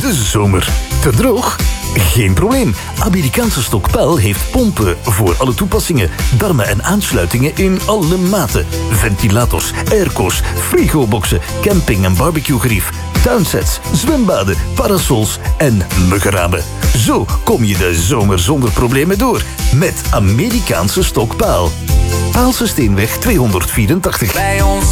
de zomer. Te droog? Geen probleem. Amerikaanse Stokpaal heeft pompen voor alle toepassingen. Darmen en aansluitingen in alle maten. Ventilators, airco's, frigoboxen, camping- en barbecuegerief, tuinsets, zwembaden, parasols en muggenramen. Zo kom je de zomer zonder problemen door. Met Amerikaanse Stokpaal. Paalse Steenweg 284. Bij ons